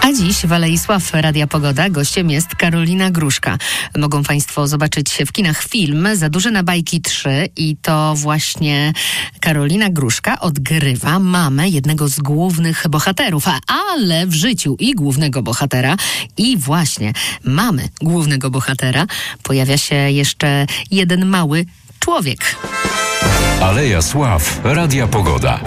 A dziś w Alei Sław Radia Pogoda gościem jest Karolina Gruszka. Mogą Państwo zobaczyć w kinach film Zadłużone bajki 3 i to właśnie Karolina Gruszka odgrywa mamę jednego z głównych bohaterów, ale w życiu i głównego bohatera i właśnie mamy głównego bohatera pojawia się jeszcze jeden mały człowiek. Aleja Sław Radia Pogoda.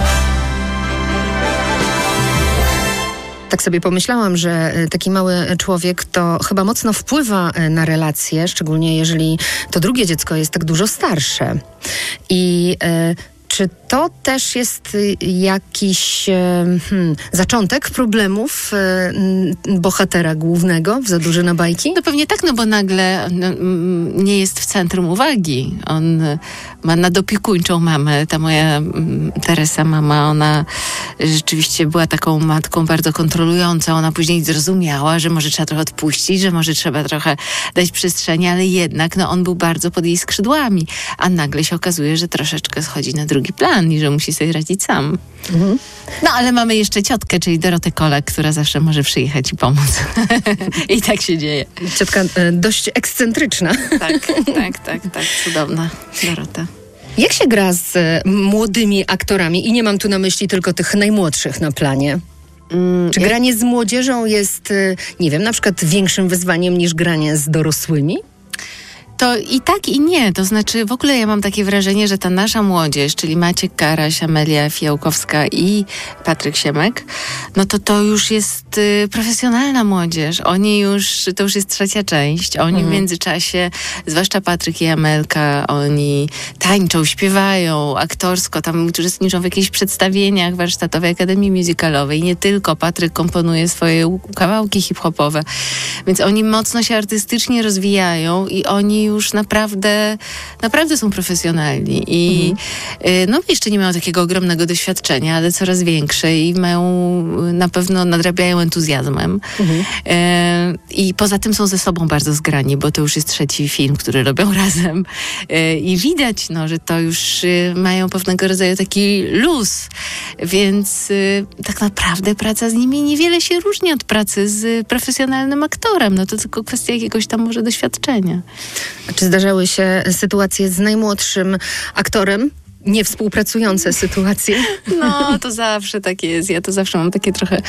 Tak sobie pomyślałam, że taki mały człowiek to chyba mocno wpływa na relacje, szczególnie jeżeli to drugie dziecko jest tak dużo starsze. I czy to też jest jakiś zaczątek problemów bohatera głównego w Zadłużone bajki? No pewnie tak, no bo nagle nie jest w centrum uwagi. On ma nadopiekuńczą mamę. Ta moja Teresa mama, ona rzeczywiście była taką matką bardzo kontrolującą. Ona później zrozumiała, że może trzeba trochę odpuścić, że może trzeba trochę dać przestrzeni, ale jednak on był bardzo pod jej skrzydłami. A nagle się okazuje, że troszeczkę schodzi na drugi plan i że musi sobie radzić sam. Mhm. No ale mamy jeszcze ciotkę, czyli Dorotę Kolek, która zawsze może przyjechać i pomóc. I tak się dzieje. Ciotka dość ekscentryczna. Tak, cudowna Dorota. Jak się gra z młodymi aktorami? I nie mam tu na myśli tylko tych najmłodszych na planie. Czy granie z młodzieżą jest, nie wiem, na przykład większym wyzwaniem niż granie z dorosłymi? To i tak, i nie. To znaczy, w ogóle ja mam takie wrażenie, że ta nasza młodzież, czyli Maciek Karaś, Amelia Fijałkowska i Patryk Siemek, no to już jest profesjonalna młodzież. To już jest trzecia część. Oni w międzyczasie, zwłaszcza Patryk i Amelka, oni tańczą, śpiewają aktorsko, tam uczestniczą w jakichś przedstawieniach Warsztatowej Akademii Musicalowej. Nie tylko. Patryk komponuje swoje kawałki hip-hopowe. Więc oni mocno się artystycznie rozwijają i oni już naprawdę są profesjonalni i jeszcze nie mają takiego ogromnego doświadczenia, ale coraz większe i na pewno nadrabiają entuzjazmem. I poza tym są ze sobą bardzo zgrani, bo to już jest trzeci film, który robią razem i widać, że to już mają pewnego rodzaju taki luz, więc tak naprawdę praca z nimi niewiele się różni od pracy z profesjonalnym aktorem. To tylko kwestia jakiegoś tam może doświadczenia. A czy zdarzały się sytuacje z najmłodszym aktorem? Niewspółpracujące sytuacje? No, to zawsze tak jest. Ja to zawsze mam takie trochę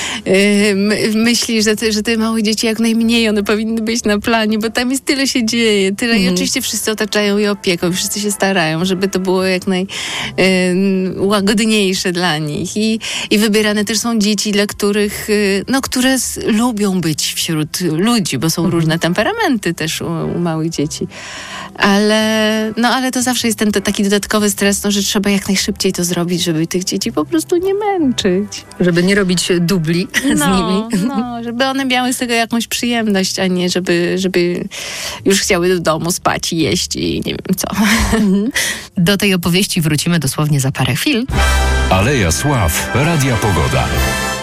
myśli, że te małe dzieci jak najmniej one powinny być na planie, bo tam jest tyle się dzieje, tyle i oczywiście wszyscy otaczają je opieką, wszyscy się starają, żeby to było jak najłagodniejsze dla nich. I wybierane też są dzieci, dla których, które lubią być wśród ludzi, bo są różne temperamenty też u małych dzieci. Ale to zawsze jest ten taki dodatkowy stres, że trzeba jak najszybciej to zrobić, żeby tych dzieci po prostu nie męczyć. Żeby nie robić dubli z nimi. Żeby one miały z tego jakąś przyjemność, a nie żeby już chciały do domu spać i jeść i nie wiem co. Do tej opowieści wrócimy dosłownie za parę chwil. Aleja Sław Radia Pogoda.